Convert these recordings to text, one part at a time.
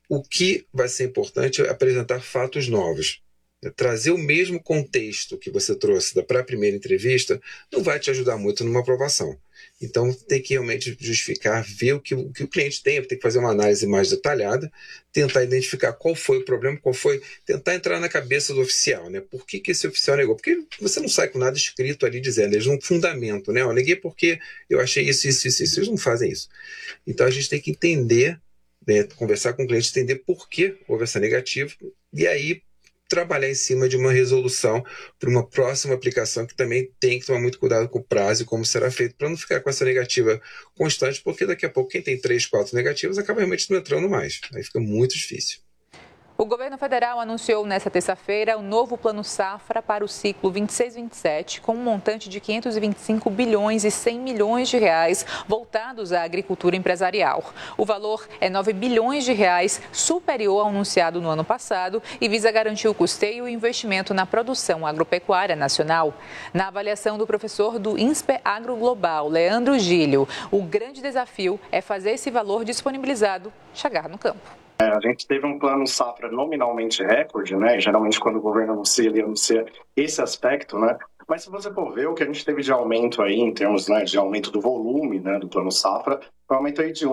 O que vai ser importante é apresentar fatos novos. Trazer o mesmo contexto que você trouxe para a primeira entrevista não vai te ajudar muito numa aprovação. Então, tem que realmente justificar, ver o que o cliente tem que fazer uma análise mais detalhada, tentar identificar qual foi o problema, tentar entrar na cabeça do oficial, né? Por que esse oficial negou? Porque você não sai com nada escrito ali dizendo, eles não fundamento, né? Eu neguei porque eu achei isso. Eles não fazem isso. Então, a gente tem que entender, né, conversar com o cliente, entender por que houve essa negativa, e aí trabalhar em cima de uma resolução para uma próxima aplicação, que também tem que tomar muito cuidado com o prazo e como será feito, para não ficar com essa negativa constante, porque daqui a pouco quem tem 3, 4 negativas acaba realmente não entrando mais. Aí fica muito difícil. O governo federal anunciou nesta terça-feira o novo Plano Safra para o ciclo 26-27, com um montante de 525 bilhões e 100 milhões de reais voltados à agricultura empresarial. O valor é 9 bilhões de reais, superior ao anunciado no ano passado, e visa garantir o custeio e investimento na produção agropecuária nacional. Na avaliação do professor do INSPE Agro Global, Leandro Gílio, o grande desafio é fazer esse valor disponibilizado chegar no campo. A gente teve um plano safra nominalmente recorde, né? Geralmente quando o governo anuncia, ele anuncia esse aspecto, né? Mas se você for ver o que a gente teve de aumento aí em termos, né, de aumento do volume, né, do plano safra, foi um aumento aí de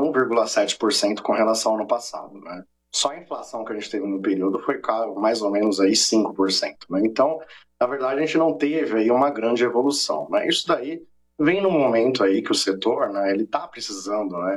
1,7% com relação ao ano passado, né? Só a inflação que a gente teve no período foi mais ou menos aí 5%, né? Então, na verdade, a gente não teve aí uma grande evolução, né? Isso daí vem num momento aí que o setor, né, ele está precisando, né,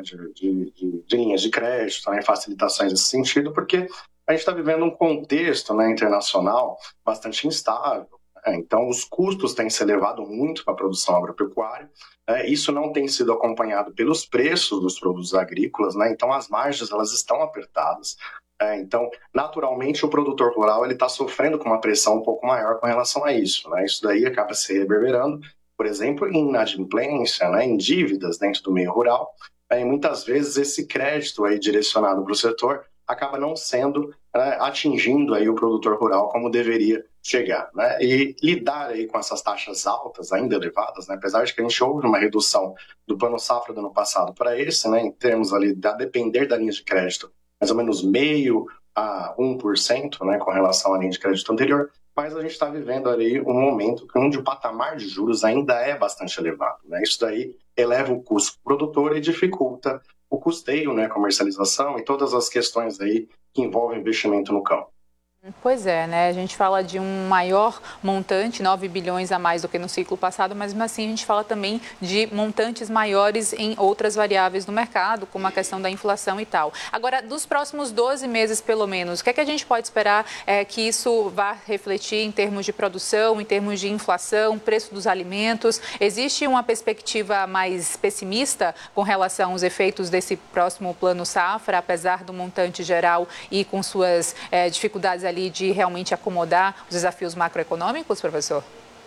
de linhas de crédito, né, facilitações nesse sentido, porque a gente está vivendo um contexto, né, internacional bastante instável. Né? Então, os custos têm se elevado muito para a produção agropecuária. Isso não tem sido acompanhado pelos preços dos produtos agrícolas, né? Então, as margens elas estão apertadas. Então, naturalmente, o produtor rural ele está sofrendo com uma pressão um pouco maior com relação a isso. Né? Isso daí acaba se reverberando, por exemplo, em inadimplência, né, em dívidas dentro do meio rural. E muitas vezes esse crédito aí direcionado para o setor acaba não sendo atingindo aí o produtor rural como deveria chegar. Né? E lidar aí com essas taxas altas, ainda elevadas, né, apesar de que a gente houve uma redução do plano safra do ano passado para esse, né, em termos ali, a depender da linha de crédito, mais ou menos 0,5% a 1%, né, com relação à linha de crédito anterior, mas a gente está vivendo ali um momento onde o patamar de juros ainda é bastante elevado. Né? Isso daí eleva o custo produtor e dificulta o custeio, né, comercialização e todas as questões aí que envolvem investimento no campo. Pois é, né? A gente fala de um maior montante, 9 bilhões a mais do que no ciclo passado, mas mesmo assim a gente fala também de montantes maiores em outras variáveis do mercado, como a questão da inflação e tal. Agora, dos próximos 12 meses, pelo menos, o que é que a gente pode esperar que isso vá refletir em termos de produção, em termos de inflação, preço dos alimentos? Existe uma perspectiva mais pessimista com relação aos efeitos desse próximo plano safra, apesar do montante geral e com suas dificuldades ali de realmente acomodar os desafios macroeconômicos, professor?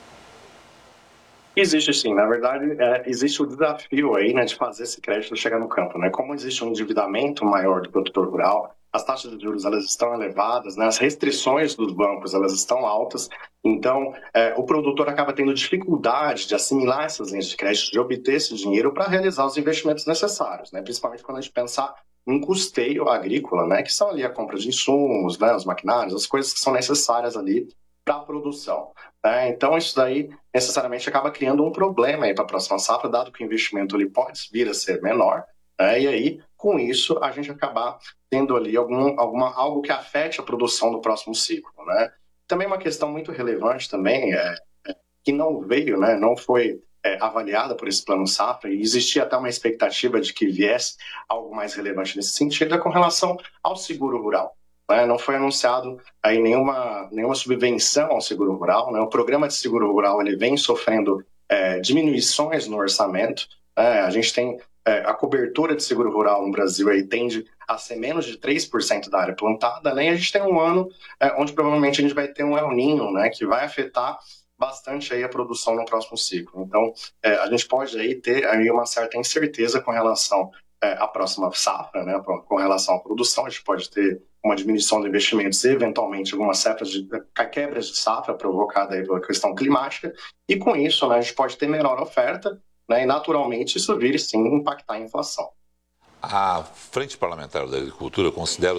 Existe sim, na verdade, existe o desafio aí, né, de fazer esse crédito chegar no campo, né? Como existe um endividamento maior do produtor rural, as taxas de juros elas estão elevadas, né? As restrições dos bancos elas estão altas, então o produtor acaba tendo dificuldade de assimilar essas linhas de crédito, de obter esse dinheiro para realizar os investimentos necessários, né? Principalmente quando a gente pensar em custeio agrícola, né? Que são ali a compra de insumos, né? Os maquinários, as coisas que são necessárias ali para a produção. Então, isso daí necessariamente acaba criando um problema para a próxima safra, dado que o investimento ele pode vir a ser menor, e aí, com isso, a gente acabar tendo ali algo que afete a produção do próximo ciclo. Né? Também uma questão muito relevante também, que não veio, né, não foi avaliada por esse plano safra, e existia até uma expectativa de que viesse algo mais relevante nesse sentido, é com relação ao seguro rural. Não foi anunciado aí nenhuma subvenção ao seguro rural. Né? O programa de seguro rural ele vem sofrendo diminuições no orçamento. A gente tem a cobertura de seguro rural no Brasil aí tende a ser menos de 3% da área plantada, né? E a gente tem um ano onde provavelmente a gente vai ter um El Niño, né? Que vai afetar bastante aí a produção no próximo ciclo. Então, a gente pode aí ter aí uma certa incerteza com relação à próxima safra, né? Com relação à produção, a gente pode ter uma diminuição de investimentos e, eventualmente, algumas quebras de safra provocada aí pela questão climática, e com isso, né, a gente pode ter menor oferta, né, e, naturalmente, isso vir, sim, impactar a inflação. A Frente Parlamentar da Agricultura considera